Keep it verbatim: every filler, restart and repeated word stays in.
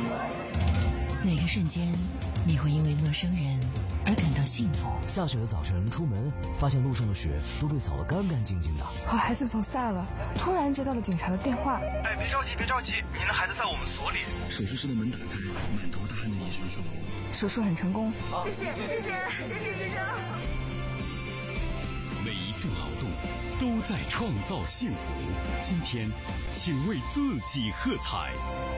哪个瞬间你会因为陌生人而感到幸福？ 下雪的早晨出门，发现路上的雪都被扫得干干净净的。 和孩子走散了，突然接到了警察的电话。 哎，别着急，别着急，您的孩子在我们所里。 手术室的门打开，满头大汗的医生说：“ 手术很成功。” 谢谢，谢谢，谢谢医生。 每一份劳动都在创造幸福。今天，请为自己喝彩。